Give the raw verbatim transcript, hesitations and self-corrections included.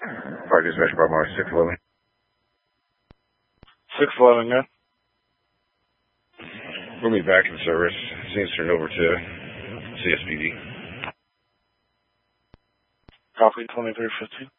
Park Dispatch, Bravo six eleven. six eleven, yeah. We'll be back in service. Scene's turned over to C S P D. Copy twenty-three fifteen.